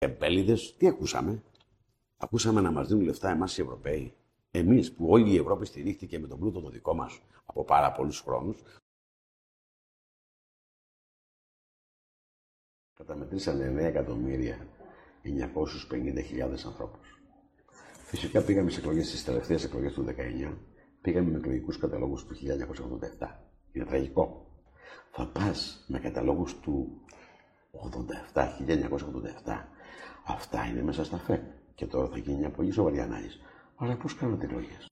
Εμπέληδες, τι ακούσαμε? Ακούσαμε να μας δίνουν λεφτά εμάς οι Ευρωπαίοι. Εμείς που όλη η Ευρώπη στηρίχτηκε με τον πλούτο το δικό μας από πάρα πολλούς χρόνους. Καταμετρήσανε 9.950.000 ανθρώπους. Φυσικά πήγαμε σε εκλογές, στις τελευταίες εκλογές του 19, πήγαμε με εκλογικούς καταλόγους του 1987. Είναι τραγικό. Θα πας με καταλόγους του 87, 1987. Αυτά είναι μέσα στα ΦΕΚ. Και τώρα θα γίνει μια πολύ σοβαρή ανάλυση. Αλλά πώς κάνατε εκλογές?